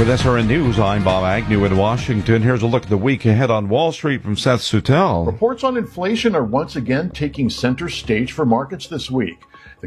With SRN News, I'm Bob Agnew in Washington. Here's a look at the week ahead on Wall Street from Seth Sutel. Reports on inflation are once again taking center stage for markets this week.